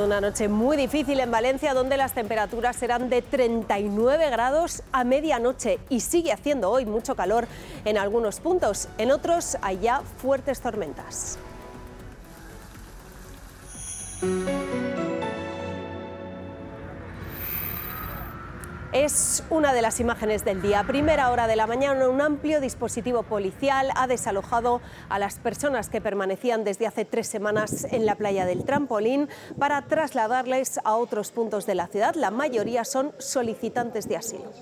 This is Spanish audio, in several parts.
sido una noche muy difícil en Valencia, donde las temperaturas serán de 39 grados a medianoche y sigue haciendo hoy mucho calor en algunos puntos. En otros hay ya fuertes tormentas. Es una de las imágenes del día. A primera hora de la mañana, un amplio dispositivo policial ha desalojado a las personas que permanecían desde hace 3 semanas en la playa del Trampolín para trasladarles a otros puntos de la ciudad. La mayoría son solicitantes de asilo.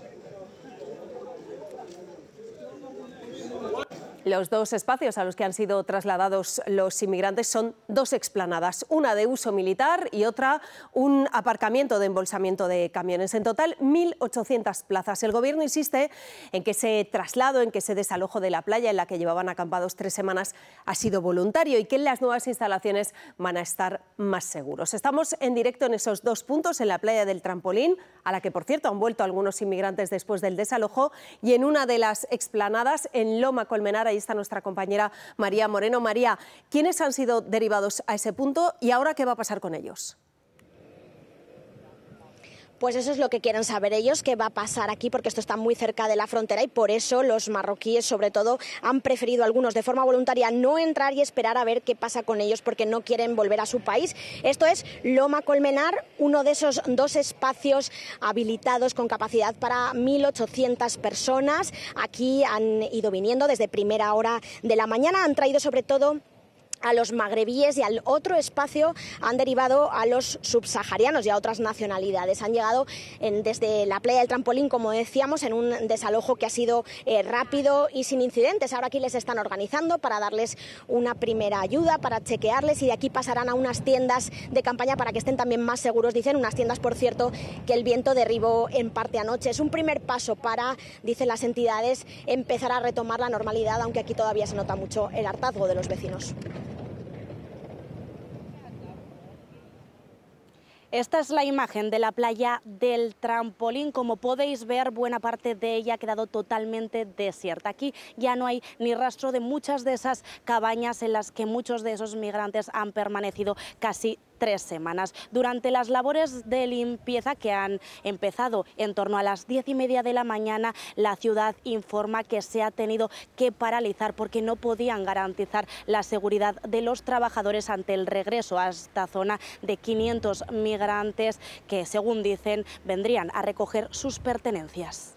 Los 2 espacios a los que han sido trasladados los inmigrantes son 2 explanadas, una de uso militar y otra un aparcamiento de embolsamiento de camiones. En total, 1.800 plazas. El Gobierno insiste en que ese traslado, en que ese desalojo de la playa en la que llevaban acampados 3 semanas ha sido voluntario y que en las nuevas instalaciones van a estar más seguros. Estamos en directo en esos 2 puntos, en la playa del Trampolín, a la que, por cierto, han vuelto algunos inmigrantes después del desalojo, y en una de las explanadas, en Loma Colmenar. Ahí está nuestra compañera María Moreno. María, ¿quiénes han sido derivados a ese punto y ahora qué va a pasar con ellos? Pues eso es lo que quieren saber ellos, qué va a pasar aquí, porque esto está muy cerca de la frontera y por eso los marroquíes, sobre todo, han preferido algunos de forma voluntaria no entrar y esperar a ver qué pasa con ellos, porque no quieren volver a su país. Esto es Loma Colmenar, uno de esos 2 espacios habilitados con capacidad para 1.800 personas. Aquí han ido viniendo desde primera hora de la mañana, han traído sobre todo a los magrebíes y al otro espacio han derivado a los subsaharianos y a otras nacionalidades. Han llegado desde la playa del Trampolín, como decíamos, en un desalojo que ha sido rápido y sin incidentes. Ahora aquí les están organizando para darles una primera ayuda, para chequearles, y de aquí pasarán a unas tiendas de campaña para que estén también más seguros. Dicen unas tiendas, por cierto, que el viento derribó en parte anoche. Es un primer paso para, dicen las entidades, empezar a retomar la normalidad, aunque aquí todavía se nota mucho el hartazgo de los vecinos. Esta es la imagen de la playa del Trampolín. Como podéis ver, buena parte de ella ha quedado totalmente desierta. Aquí ya no hay ni rastro de muchas de esas cabañas en las que muchos de esos migrantes han permanecido casi 3 semanas. Durante las labores de limpieza que han empezado en torno a las 10:30 de la mañana, la ciudad informa que se ha tenido que paralizar porque no podían garantizar la seguridad de los trabajadores ante el regreso a esta zona de 500 migrantes que, según dicen, vendrían a recoger sus pertenencias.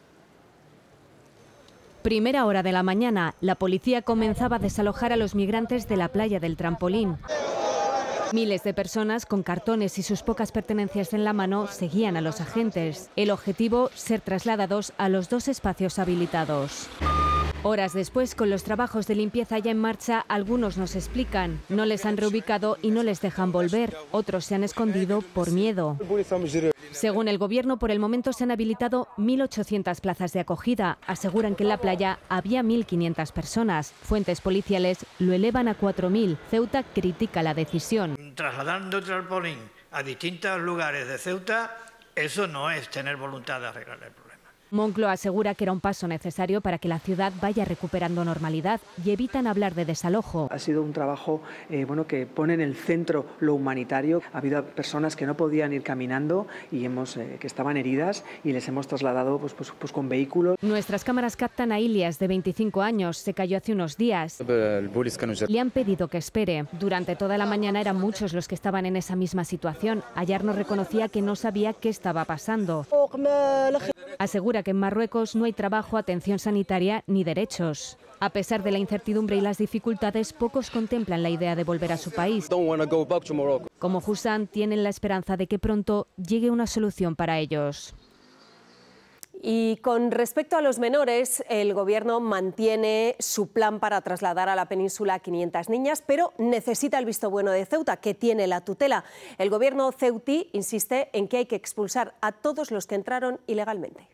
Primera hora de la mañana, la policía comenzaba a desalojar a los migrantes de la playa del Trampolín. Miles de personas con cartones y sus pocas pertenencias en la mano seguían a los agentes. El objetivo, ser trasladados a los 2 espacios habilitados. Horas después, con los trabajos de limpieza ya en marcha, algunos nos explican, no les han reubicado y no les dejan volver. Otros se han escondido por miedo. Según el Gobierno, por el momento se han habilitado 1.800 plazas de acogida. Aseguran que en la playa había 1.500 personas. Fuentes policiales lo elevan a 4.000. Ceuta critica la decisión. Trasladando el Trampolín a distintos lugares de Ceuta, eso no es tener voluntad de arreglar el problema. Moncloa asegura que era un paso necesario para que la ciudad vaya recuperando normalidad y evitan hablar de desalojo. Ha sido un trabajo que pone en el centro lo humanitario. Ha habido personas que no podían ir caminando y que estaban heridas y les hemos trasladado pues con vehículos. Nuestras cámaras captan a Ilias, de 25 años. Se cayó hace unos días. Le han pedido que espere. Durante toda la mañana eran muchos los que estaban en esa misma situación. Ayer nos reconocía que no sabía qué estaba pasando. Asegura que en Marruecos no hay trabajo, atención sanitaria ni derechos. A pesar de la incertidumbre y las dificultades, pocos contemplan la idea de volver a su país. Como Hussan, tienen la esperanza de que pronto llegue una solución para ellos. Y con respecto a los menores, el Gobierno mantiene su plan para trasladar a la península a 500 niñas, pero necesita el visto bueno de Ceuta, que tiene la tutela. El Gobierno ceutí insiste en que hay que expulsar a todos los que entraron ilegalmente.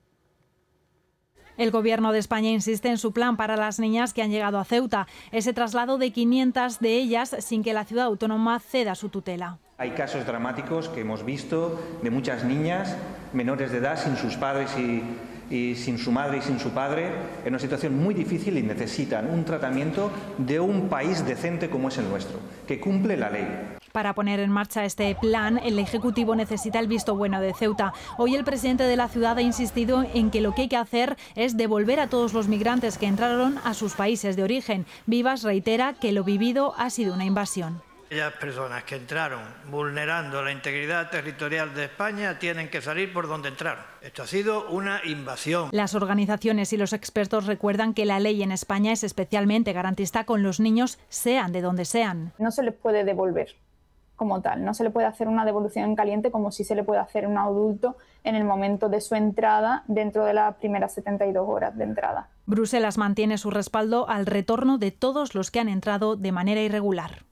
El Gobierno de España insiste en su plan para las niñas que han llegado a Ceuta, ese traslado de 500 de ellas sin que la ciudad autónoma ceda su tutela. Hay casos dramáticos que hemos visto de muchas niñas menores de edad sin sus padres y sin su madre y sin su padre, en una situación muy difícil y necesitan un tratamiento de un país decente como es el nuestro, que cumple la ley. Para poner en marcha este plan, el Ejecutivo necesita el visto bueno de Ceuta. Hoy el presidente de la ciudad ha insistido en que lo que hay que hacer es devolver a todos los migrantes que entraron a sus países de origen. Vivas reitera que lo vivido ha sido una invasión. Aquellas personas que entraron vulnerando la integridad territorial de España tienen que salir por donde entraron. Esto ha sido una invasión. Las organizaciones y los expertos recuerdan que la ley en España es especialmente garantista con los niños, sean de donde sean. No se les puede devolver como tal, no se le puede hacer una devolución en caliente como si se le puede hacer a un adulto en el momento de su entrada dentro de las primeras 72 horas de entrada. Bruselas mantiene su respaldo al retorno de todos los que han entrado de manera irregular.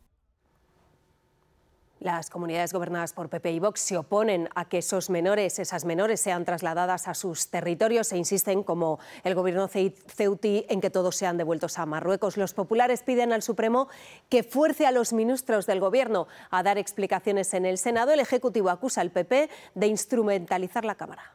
Las comunidades gobernadas por PP y Vox se oponen a que esas menores sean trasladadas a sus territorios e insisten, como el gobierno ceutí, en que todos sean devueltos a Marruecos. Los populares piden al Supremo que fuerce a los ministros del gobierno a dar explicaciones en el Senado. El Ejecutivo acusa al PP de instrumentalizar la Cámara.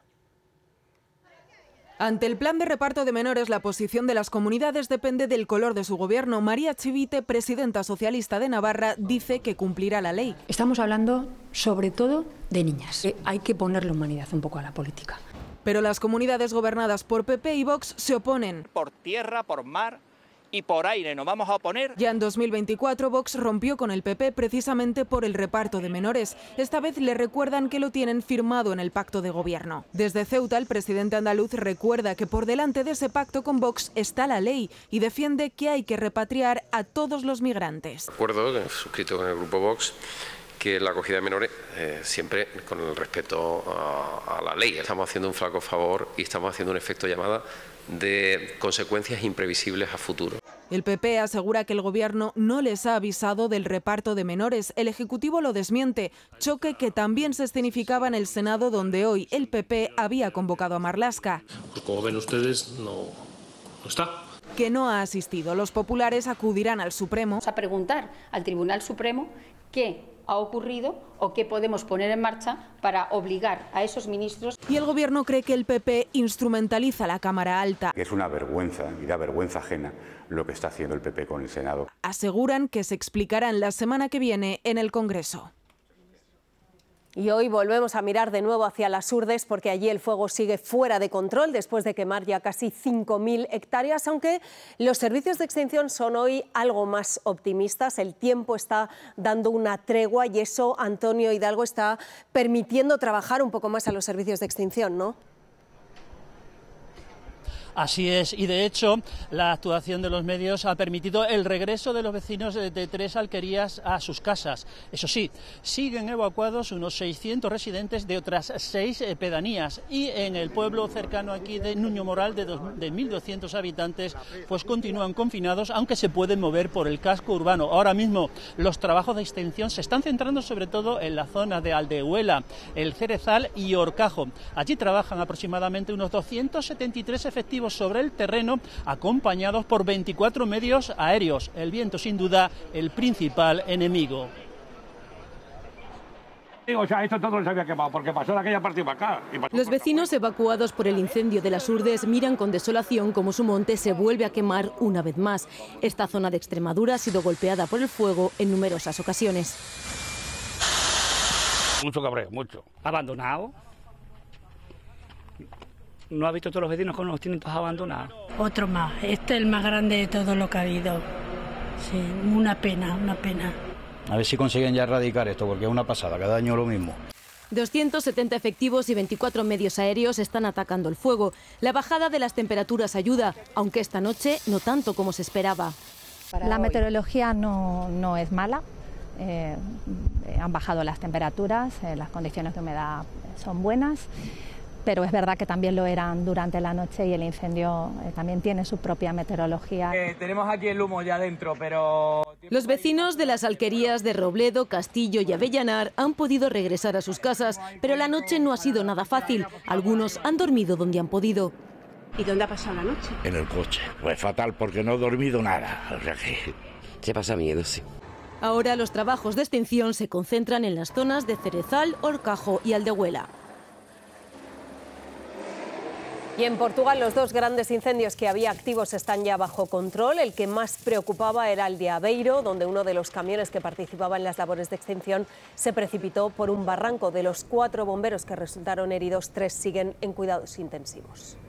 Ante el plan de reparto de menores, la posición de las comunidades depende del color de su gobierno. María Chivite, presidenta socialista de Navarra, dice que cumplirá la ley. Estamos hablando sobre todo de niñas. Hay que ponerle humanidad un poco a la política. Pero las comunidades gobernadas por PP y Vox se oponen. Por tierra, por mar y por aire nos vamos a oponer. Ya en 2024 Vox rompió con el PP precisamente por el reparto de menores. Esta vez le recuerdan que lo tienen firmado en el pacto de gobierno. Desde Ceuta, el presidente andaluz recuerda que por delante de ese pacto con Vox está la ley y defiende que hay que repatriar a todos los migrantes. Acuerdo suscrito con el grupo Vox, que la acogida de menores siempre con el respeto a la ley. Estamos haciendo un flaco favor y estamos haciendo un efecto llamada de consecuencias imprevisibles a futuro. El PP asegura que el gobierno no les ha avisado del reparto de menores. El Ejecutivo lo desmiente, choque que también se escenificaba en el Senado, donde hoy el PP había convocado a Marlaska. Pues como ven ustedes, no está. Que no ha asistido. Los populares acudirán al Supremo. Vamos a preguntar al Tribunal Supremo qué ha ocurrido o qué podemos poner en marcha para obligar a esos ministros. Y el gobierno cree que el PP instrumentaliza la Cámara Alta. Es una vergüenza y da vergüenza ajena lo que está haciendo el PP con el Senado. Aseguran que se explicarán la semana que viene en el Congreso. Y hoy volvemos a mirar de nuevo hacia las Urdes porque allí el fuego sigue fuera de control después de quemar ya casi 5.000 hectáreas, aunque los servicios de extinción son hoy algo más optimistas. El tiempo está dando una tregua y eso, Antonio Hidalgo, está permitiendo trabajar un poco más a los servicios de extinción, ¿no? Así es, y de hecho la actuación de los medios ha permitido el regreso de los vecinos de 3 alquerías a sus casas. Eso sí, siguen evacuados unos 600 residentes de otras 6 pedanías y en el pueblo cercano aquí de Nuño Moral de 1.200 habitantes pues continúan confinados, aunque se pueden mover por el casco urbano. Ahora mismo los trabajos de extinción se están centrando sobre todo en la zona de Aldehuela, El Cerezal y Horcajo. Allí trabajan aproximadamente unos 273 efectivos sobre el terreno, acompañados por 24 medios aéreos. El viento, sin duda, el principal enemigo. O sea, esto todo se había quemado porque pasó de aquella parte para acá. Los vecinos evacuados por el incendio de las Urdes miran con desolación cómo su monte se vuelve a quemar una vez más. Esta zona de Extremadura ha sido golpeada por el fuego en numerosas ocasiones. Mucho cabreo, mucho. Abandonado. ¿No ha visto todos los vecinos cómo los tienen todos abandonados? Otro más. Este es el más grande de todo lo que ha habido. Sí, una pena, una pena. A ver si consiguen ya erradicar esto, porque es una pasada, cada año lo mismo. 270 efectivos y 24 medios aéreos están atacando el fuego. La bajada de las temperaturas ayuda, aunque esta noche no tanto como se esperaba. La meteorología no es mala. Han bajado las temperaturas, las condiciones de humedad son buenas. Pero es verdad que también lo eran durante la noche y el incendio también tiene su propia meteorología. Tenemos aquí el humo ya dentro, pero... Los vecinos de las alquerías de Robledo, Castillo y Avellanar han podido regresar a sus casas, pero la noche no ha sido nada fácil. Algunos han dormido donde han podido. ¿Y dónde ha pasado la noche? En el coche. Pues fatal, porque no he dormido nada. O sea que... Se pasa miedo, sí. Ahora los trabajos de extinción se concentran en las zonas de Cerezal, Horcajo y Aldehuela. Y en Portugal los dos grandes incendios que había activos están ya bajo control. El que más preocupaba era el de Aveiro, donde uno de los camiones que participaba en las labores de extinción se precipitó por un barranco. De los 4 bomberos que resultaron heridos, 3 siguen en cuidados intensivos.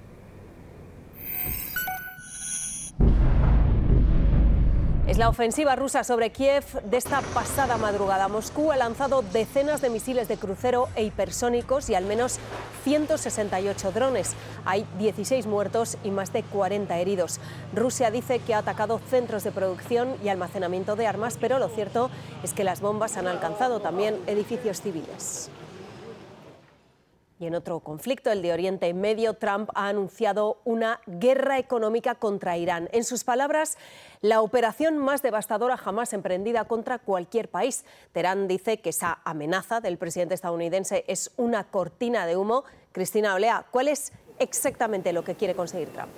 Es la ofensiva rusa sobre Kiev de esta pasada madrugada. Moscú ha lanzado decenas de misiles de crucero e hipersónicos y al menos 168 drones. Hay 16 muertos y más de 40 heridos. Rusia dice que ha atacado centros de producción y almacenamiento de armas, pero lo cierto es que las bombas han alcanzado también edificios civiles. Y en otro conflicto, el de Oriente Medio, Trump ha anunciado una guerra económica contra Irán. En sus palabras, la operación más devastadora jamás emprendida contra cualquier país. Teherán dice que esa amenaza del presidente estadounidense es una cortina de humo. Cristina Olea, ¿cuál es exactamente lo que quiere conseguir Trump?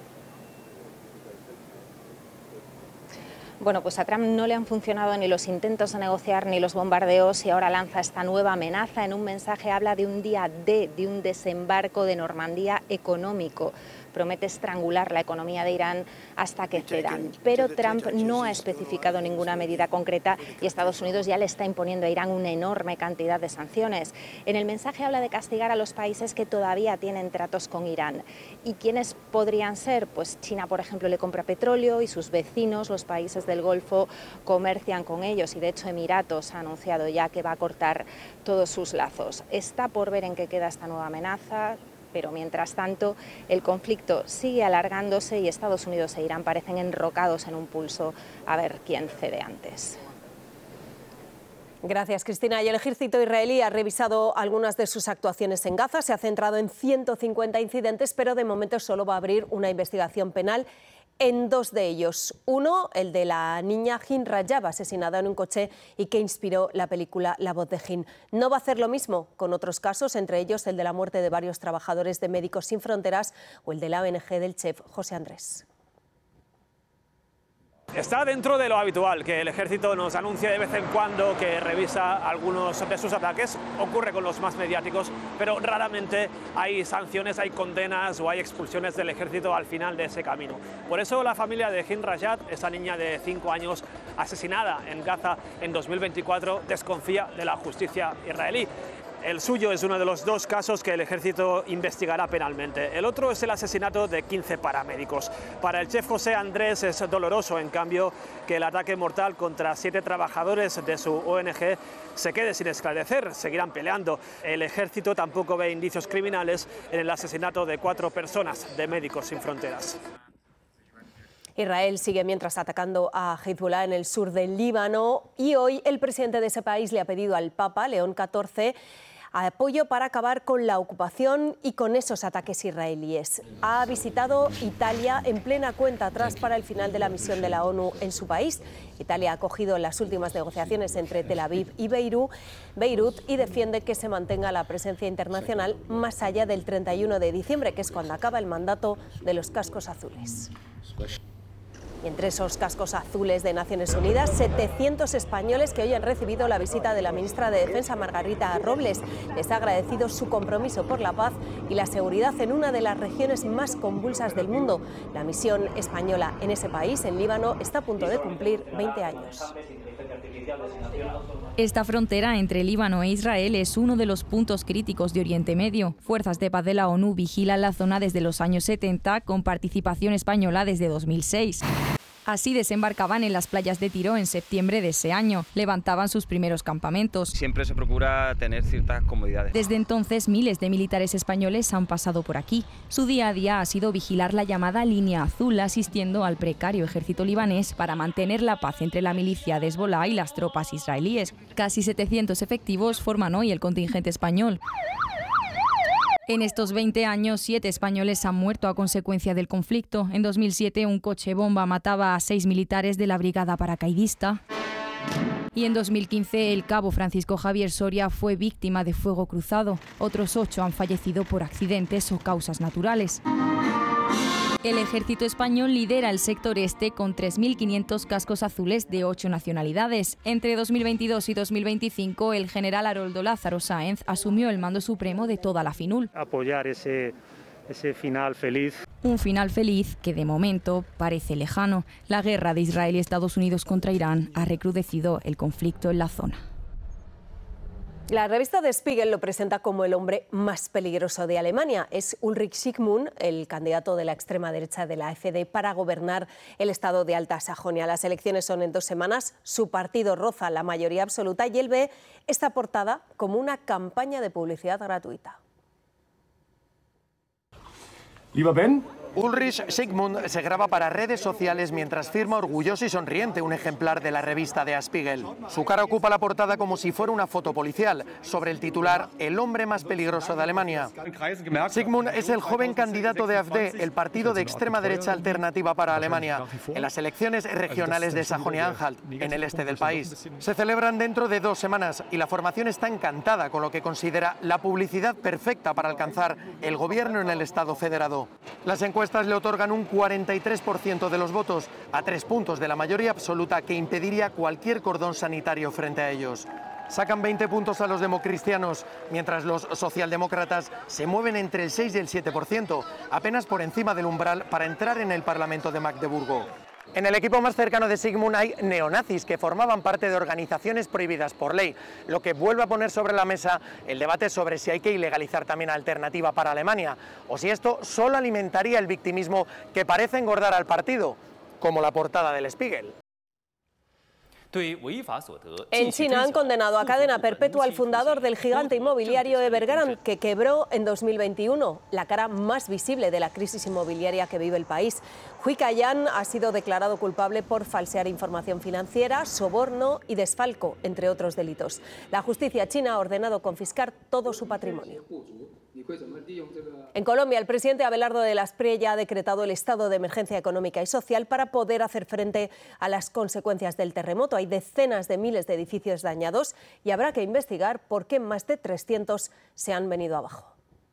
Bueno, pues a Trump no le han funcionado ni los intentos de negociar ni los bombardeos y ahora lanza esta nueva amenaza. En un mensaje habla de un día D, de un desembarco de Normandía económico. Promete estrangular la economía de Irán hasta que cedan. Pero Trump no ha especificado ninguna medida concreta y Estados Unidos ya le está imponiendo a Irán una enorme cantidad de sanciones. En el mensaje habla de castigar a los países que todavía tienen tratos con Irán. ¿Y quiénes podrían ser? Pues China, por ejemplo, le compra petróleo y sus vecinos, los países del Golfo, comercian con ellos. Y de hecho Emiratos ha anunciado ya que va a cortar todos sus lazos. Está por ver en qué queda esta nueva amenaza. Pero mientras tanto, el conflicto sigue alargándose y Estados Unidos e Irán parecen enrocados en un pulso a ver quién cede antes. Gracias, Cristina. Y el ejército israelí ha revisado algunas de sus actuaciones en Gaza. Se ha centrado en 150 incidentes, pero de momento solo va a abrir una investigación penal en 2 de ellos. Uno, el de la niña Hin Rajab, asesinada en un coche y que inspiró la película La voz de Hin. No va a hacer lo mismo con otros casos, entre ellos el de la muerte de varios trabajadores de Médicos Sin Fronteras o el de la ONG del chef José Andrés. Está dentro de lo habitual, que el ejército nos anuncia de vez en cuando que revisa algunos de sus ataques. Ocurre con los más mediáticos, pero raramente hay sanciones, hay condenas o hay expulsiones del ejército al final de ese camino. Por eso la familia de Hin Rajab, esa niña de 5 años asesinada en Gaza en 2024, desconfía de la justicia israelí. El suyo es uno de los 2 casos que el ejército investigará penalmente. El otro es el asesinato de 15 paramédicos. Para el chef José Andrés es doloroso, en cambio, que el ataque mortal contra 7 trabajadores de su ONG se quede sin esclarecer. Seguirán peleando. El ejército tampoco ve indicios criminales en el asesinato de 4 personas de Médicos Sin Fronteras. Israel sigue mientras atacando a Hezbollah en el sur del Líbano y hoy el presidente de ese país le ha pedido al Papa, León XIV, apoyo para acabar con la ocupación y con esos ataques israelíes. Ha visitado Italia en plena cuenta atrás para el final de la misión de la ONU en su país. Italia ha acogido las últimas negociaciones entre Tel Aviv y Beirut y defiende que se mantenga la presencia internacional más allá del 31 de diciembre, que es cuando acaba el mandato de los cascos azules. Y entre esos cascos azules de Naciones Unidas, 700 españoles que hoy han recibido la visita de la ministra de Defensa, Margarita Robles. Les ha agradecido su compromiso por la paz y la seguridad en una de las regiones más convulsas del mundo. La misión española en ese país, en Líbano, está a punto de cumplir 20 años. Esta frontera entre Líbano e Israel es uno de los puntos críticos de Oriente Medio. Fuerzas de paz de la ONU vigilan la zona desde los años 70, con participación española desde 2006. Así desembarcaban en las playas de Tiro en septiembre de ese año. Levantaban sus primeros campamentos. Siempre se procura tener ciertas comodidades. Desde entonces, miles de militares españoles han pasado por aquí. Su día a día ha sido vigilar la llamada Línea Azul, asistiendo al precario ejército libanés para mantener la paz entre la milicia de Hezbollah y las tropas israelíes. Casi 700 efectivos forman hoy el contingente español. En estos 20 años, 7 españoles han muerto a consecuencia del conflicto. En 2007, un coche bomba mataba a 6 militares de la brigada paracaidista. Y en 2015, el cabo Francisco Javier Soria fue víctima de fuego cruzado. Otros 8 han fallecido por accidentes o causas naturales. El ejército español lidera el sector este con 3.500 cascos azules de 8 nacionalidades. Entre 2022 y 2025, el general Haroldo Lázaro Sáenz asumió el mando supremo de toda la FINUL. Apoyar ese ese final feliz. Un final feliz que de momento parece lejano. La guerra de Israel y Estados Unidos contra Irán ha recrudecido el conflicto en la zona. La revista Der Spiegel lo presenta como el hombre más peligroso de Alemania. Es Ulrich Zygmunt, el candidato de la extrema derecha de la AfD para gobernar el estado de Alta Sajonia. Las elecciones son en 2 semanas, su partido roza la mayoría absoluta y él ve esta portada como una campaña de publicidad gratuita. Lieber Ben, Ulrich Zygmunt se graba para redes sociales mientras firma orgulloso y sonriente un ejemplar de la revista Der Spiegel. Su cara ocupa la portada como si fuera una foto policial, sobre el titular "El hombre más peligroso de Alemania". Zygmunt es el joven candidato de AfD, el partido de extrema derecha alternativa para Alemania, en las elecciones regionales de Sajonia-Anhalt, en el este del país. Se celebran dentro de 2 semanas y la formación está encantada con lo que considera la publicidad perfecta para alcanzar el gobierno en el Estado federado. Las encuestas le otorgan un 43% de los votos, a 3 puntos de la mayoría absoluta que impediría cualquier cordón sanitario frente a ellos. Sacan 20 puntos a los democristianos, mientras los socialdemócratas se mueven entre el 6 y el 7%, apenas por encima del umbral para entrar en el Parlamento de Magdeburgo. En el equipo más cercano de Zygmunt hay neonazis que formaban parte de organizaciones prohibidas por ley, lo que vuelve a poner sobre la mesa el debate sobre si hay que ilegalizar también Alternativa para Alemania, o si esto solo alimentaría el victimismo que parece engordar al partido, como la portada del Spiegel. En China han condenado a cadena perpetua al fundador del gigante inmobiliario Evergrande, que quebró en 2021, la cara más visible de la crisis inmobiliaria que vive el país. Hui Kaiyan ha sido declarado culpable por falsear información financiera, soborno y desfalco, entre otros delitos. La justicia china ha ordenado confiscar todo su patrimonio. En Colombia, el presidente Abelardo de las Espriella ha decretado el estado de emergencia económica y social para poder hacer frente a las consecuencias del terremoto. Hay decenas de miles de edificios dañados y habrá que investigar por qué más de 300 se han venido abajo.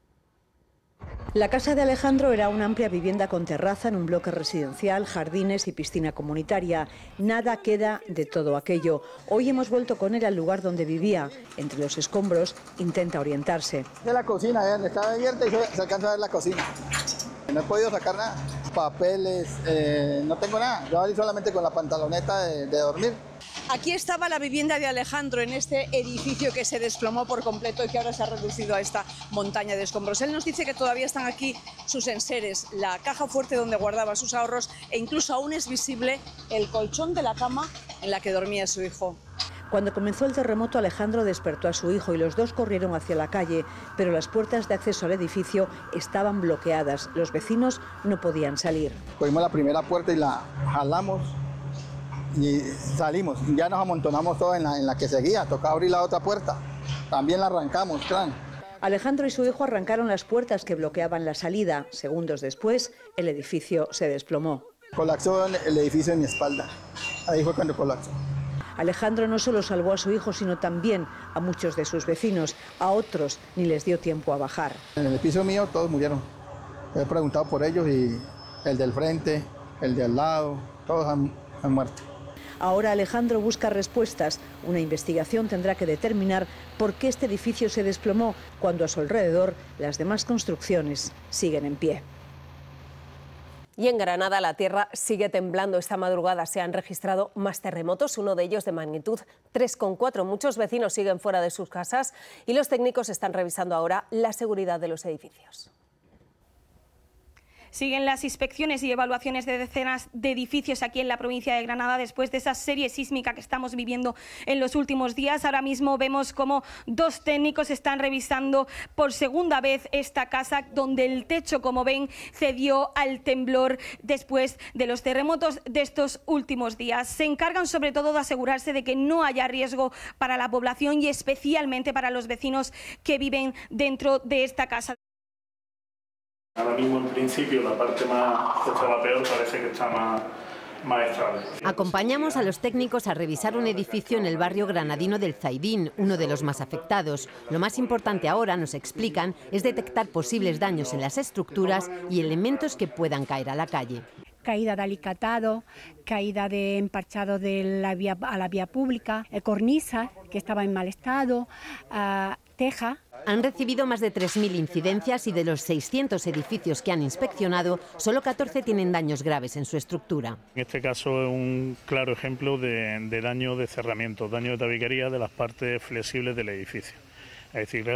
La casa de Alejandro era una amplia vivienda con terraza en un bloque residencial, jardines y piscina comunitaria. Nada queda de todo aquello. Hoy hemos vuelto con él al lugar donde vivía. Entre los escombros intenta orientarse. De la cocina, está abierta y se alcanza a ver la cocina. No he podido sacar nada, papeles, no tengo nada. Yo solamente con la pantaloneta de dormir. Aquí estaba la vivienda de Alejandro, en este edificio que se desplomó por completo y que ahora se ha reducido a esta montaña de escombros. Él nos dice que todavía están aquí sus enseres, la caja fuerte donde guardaba sus ahorros e incluso aún es visible el colchón de la cama en la que dormía su hijo. Cuando comenzó el terremoto, Alejandro despertó a su hijo y los dos corrieron hacia la calle, pero las puertas de acceso al edificio estaban bloqueadas. Los vecinos no podían salir. Cogimos la primera puerta y la jalamos y salimos. Ya nos amontonamos todos en la que seguía. Tocaba abrir la otra puerta. También la arrancamos, claro. Alejandro y su hijo arrancaron las puertas que bloqueaban la salida. Segundos después, el edificio se desplomó. Colapsó el edificio en mi espalda. Ahí fue cuando colapsó. Alejandro no solo salvó a su hijo, sino también a muchos de sus vecinos. A otros ni les dio tiempo a bajar. En el piso mío todos murieron. He preguntado por ellos y el del frente, el de al lado, todos han muerto. Ahora Alejandro busca respuestas. Una investigación tendrá que determinar por qué este edificio se desplomó cuando a su alrededor las demás construcciones siguen en pie. Y en Granada la tierra sigue temblando. Esta madrugada se han registrado más terremotos, uno de ellos de magnitud 3,4. Muchos vecinos siguen fuera de sus casas y los técnicos están revisando ahora la seguridad de los edificios. Siguen las inspecciones y evaluaciones de decenas de edificios aquí en la provincia de Granada después de esa serie sísmica que estamos viviendo en los últimos días. Ahora mismo vemos cómo 2 técnicos están revisando por segunda vez esta casa, donde el techo, como ven, cedió al temblor después de los terremotos de estos últimos días. Se encargan sobre todo de asegurarse de que no haya riesgo para la población y especialmente para los vecinos que viven dentro de esta casa. Ahora mismo, en principio, la parte que estaba peor parece que está más estable. Acompañamos a los técnicos a revisar un edificio en el barrio granadino del Zaidín, uno de los más afectados. Lo más importante ahora, nos explican, es detectar posibles daños en las estructuras y elementos que puedan caer a la calle. Caída de alicatado, caída de emparchado de la vía, a la vía pública, cornisa que estaba en mal estado, teja. Han recibido más de 3.000 incidencias y de los 600 edificios que han inspeccionado, solo 14 tienen daños graves en su estructura. En este caso es un claro ejemplo de daño de cerramiento, daño de tabiquería de las partes flexibles del edificio. Es decir,